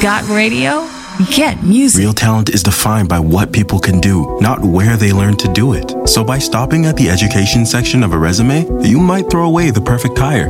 Got radio? Get music. Real talent is defined by what people can do, not where they learn to do it. So by stopping at the education section of a resume, you might throw away the perfect hire.